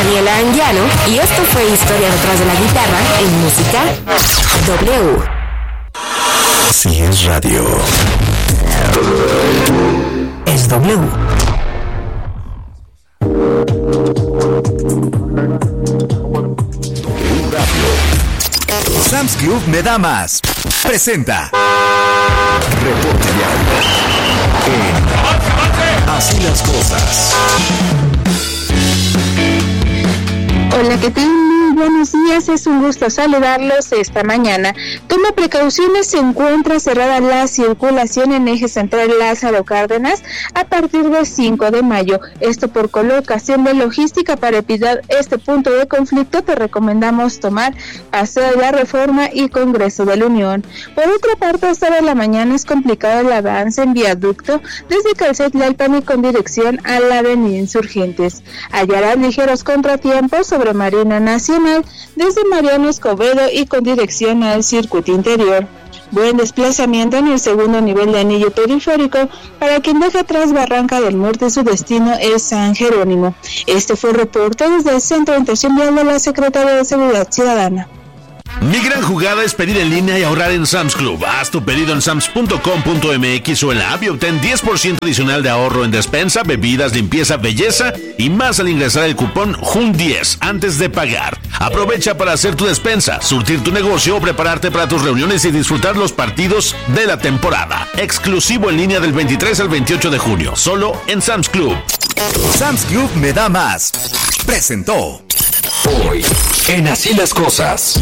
Daniela Anguiano y esto fue Historia detrás de la guitarra en Música W. Si es radio, es W. Sam's Club me da más. Presenta Reporte Diario en Así las Cosas. Hola, ¿qué tal? Muy buenos días, es un gusto saludarlos esta mañana. Toma precauciones, se encuentra cerrada la circulación en eje central Lázaro Cárdenas a partir del 5 de mayo. Esto por colocación de logística para evitar este punto de conflicto. Te recomendamos tomar Paseo de la Reforma y Congreso de la Unión. Por otra parte, hasta de la mañana es complicado el avance en viaducto desde Calzatlalpan y con dirección a la avenida Insurgentes. Hallarás ligeros contratiempos sobre Marina Nacional desde Mariano Escobedo y con dirección al circuito interior. Buen desplazamiento en el segundo nivel de anillo periférico para quien deja atrás Barranca del Muerto y su destino es San Jerónimo. Este fue el reporte desde el Centro de Atención Vial de la Secretaría de Seguridad Ciudadana. Mi gran jugada es pedir en línea y ahorrar en Sam's Club. Haz tu pedido en sams.com.mx o en la app y obtén 10% adicional de ahorro en despensa, bebidas, limpieza, belleza y más al ingresar el cupón JUN10 antes de pagar. Aprovecha para hacer tu despensa, surtir tu negocio o prepararte para tus reuniones y disfrutar los partidos de la temporada. Exclusivo en línea del 23 al 28 de junio, solo en Sam's Club. Sam's Club me da más. Presentó Hoy en Así las Cosas.